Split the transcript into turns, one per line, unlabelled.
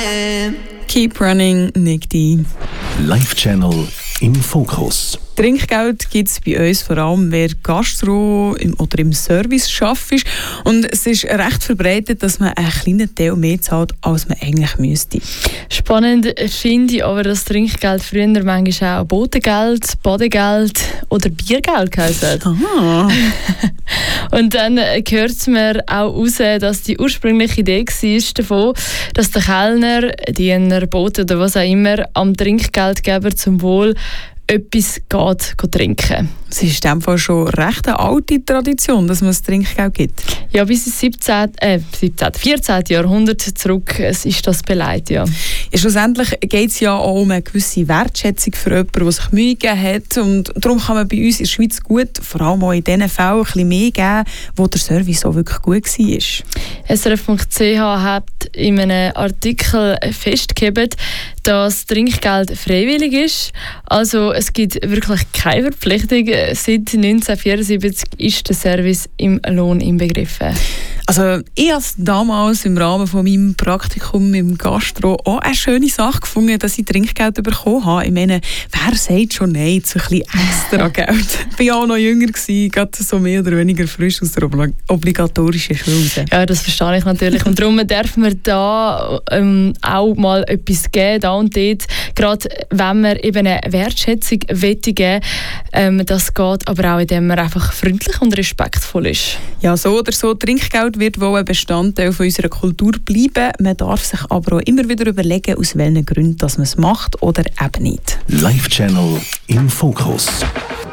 Keep running, Nick D.
Live Channel im Fokus.
Trinkgeld gibt es bei uns vor allem, wer Gastro oder im Service arbeitet. Und es ist recht verbreitet, dass man einen kleinen Teil mehr zahlt, als man eigentlich müsste.
Spannend finde ich aber, dass Trinkgeld früher manchmal auch Botengeld, Badegeld oder Biergeld geheißen hat.
Aha.
Und dann hört man auch raus, dass die ursprüngliche Idee war davon, dass der Kellner, Diener, Bote oder was auch immer am Trinkgeldgeber zum Wohl etwas geht trinken.
Es ist in dem Fall schon recht eine alte Tradition, dass man das Trinkgeld gibt.
Ja, bis ins 14. Jahrhundert zurück ist das beleidigt, ja.
Ja, schlussendlich geht es ja auch um eine gewisse Wertschätzung für jemanden, der sich Mühe gegeben hat. Und darum kann man bei uns in der Schweiz gut, vor allem auch in diesen Fällen, ein bisschen mehr geben, wo der Service auch wirklich gut war.
SRF.ch hat in einem Artikel festgehalten, dass Trinkgeld freiwillig ist. Also es gibt wirklich keine Verpflichtung. Seit 1974 ist der Service im Lohn inbegriffen.
Also ich habe damals im Rahmen von meinem Praktikum im Gastro auch eine schöne Sache gefunden, dass ich Trinkgeld bekommen habe. Ich meine, wer sagt schon nein zu ein bisschen extra Geld? Ich war auch noch jünger, gerade so mehr oder weniger frisch aus der obligatorischen Schule.
Ja, das verstehe ich natürlich. Und darum darf man da auch mal etwas geben, da und dort. Gerade wenn man eben eine Wertschätzung geben will, das geht aber auch, indem man einfach freundlich und respektvoll ist.
Ja, so oder so, Trinkgeld wird wohl ein Bestandteil von unserer Kultur bleiben. Man darf sich aber auch immer wieder überlegen, aus welchen Gründen dass man es macht oder eben nicht.
Live Channel im Fokus.